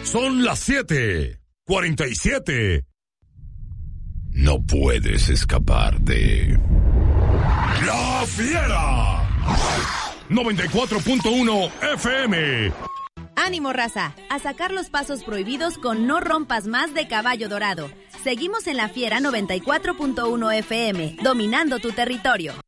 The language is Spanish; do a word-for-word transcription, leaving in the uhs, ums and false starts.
Son las siete cuarenta y siete. No puedes escapar de La Fiera. noventa y cuatro punto uno F M. ¡Ánimo, raza! A sacar los pasos prohibidos con No Rompas Más de Caballo Dorado. Seguimos en La Fiera noventa y cuatro punto uno F M, dominando tu territorio.